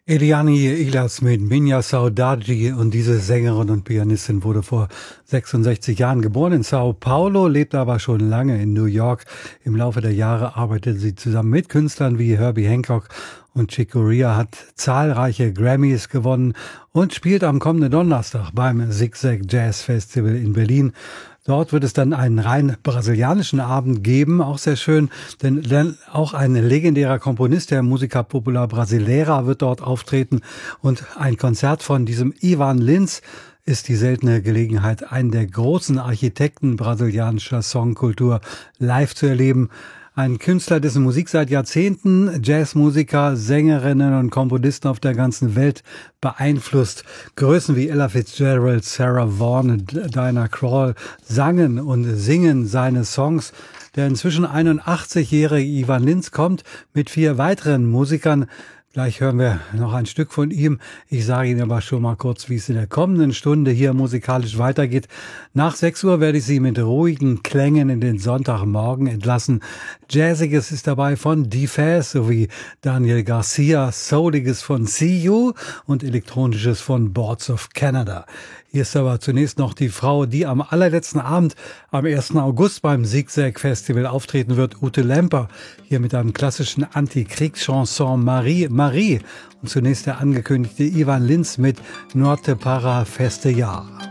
Eliane Ilas mit Minha Saudade, und diese Sängerin und Pianistin wurde vor 66 Jahren geboren in Sao Paulo, lebt aber schon lange in New York. Im Laufe der Jahre arbeitete sie zusammen mit Künstlern wie Herbie Hancock und Chick Corea, hat zahlreiche Grammys gewonnen und spielt am kommenden Donnerstag beim Zigzag Jazz Festival in Berlin. Dort wird es dann einen rein brasilianischen Abend geben, auch sehr schön, denn auch ein legendärer Komponist der Musica Popular Brasileira wird dort auftreten, und ein Konzert von diesem Ivan Lins ist die seltene Gelegenheit, einen der großen Architekten brasilianischer Songkultur live zu erleben. Ein Künstler, dessen Musik seit Jahrzehnten Jazzmusiker, Sängerinnen und Komponisten auf der ganzen Welt beeinflusst. Größen wie Ella Fitzgerald, Sarah Vaughan und Diana Krall sangen und singen seine Songs. Der inzwischen 81-jährige Ivan Lins kommt mit 4 weiteren Musikern. Gleich hören wir noch ein Stück von ihm. Ich sage Ihnen aber schon mal kurz, wie es in der kommenden Stunde hier musikalisch weitergeht. Nach 6 Uhr werde ich Sie mit ruhigen Klängen in den Sonntagmorgen entlassen. Jazziges ist dabei von D-Faz sowie Daniel Garcia, Souliges von See You und Elektronisches von Boards of Canada. Hier ist aber zunächst noch die Frau, die am allerletzten Abend, am 1. August beim Zigzag Festival auftreten wird, Ute Lemper, hier mit einem klassischen Antikriegschanson Marie, Marie. Und zunächst der angekündigte Ivan Lins mit Norte para Festejar.